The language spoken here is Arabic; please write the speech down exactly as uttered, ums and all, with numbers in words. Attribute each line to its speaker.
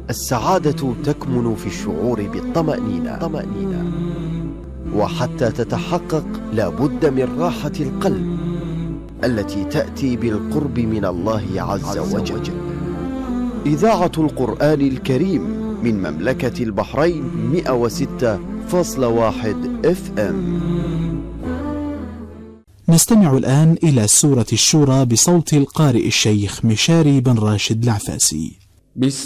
Speaker 1: السعادة تكمن في الشعور بالطمأنينة، وحتى تتحقق لا بد من راحة القلب التي تأتي بالقرب من الله عز وجل. إذاعة القرآن الكريم من مملكة البحرين مئة وستة فاصلة واحد اف ام.
Speaker 2: نستمع الآن إلى سورة الشورى بصوت القارئ الشيخ مشاري بن راشد العفاسي.
Speaker 3: بسم